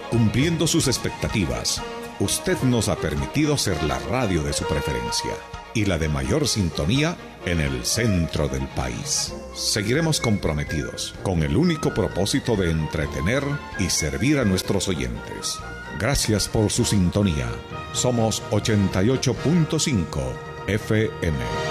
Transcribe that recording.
cumpliendo sus expectativas. Usted nos ha permitido ser la radio de su preferencia y la de mayor sintonía en el centro del país. Seguiremos comprometidos con el único propósito de entretener y servir a nuestros oyentes. Gracias por su sintonía. Somos 88.5 FM.